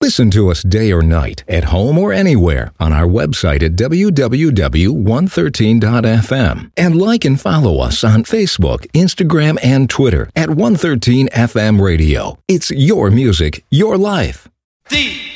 Listen to us day or night, at home or anywhere, on our website at www.113.fm. And like and follow us on Facebook, Instagram, and Twitter at 113 FM Radio. It's your music, your life. DJ